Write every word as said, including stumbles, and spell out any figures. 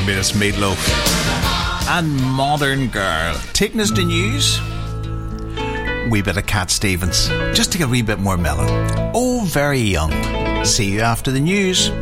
Barmaid's Meatloaf and Modern Girl. Taking us to news, wee bit of Cat Stevens, just to get a wee bit more mellow. Oh, very young. See you after the news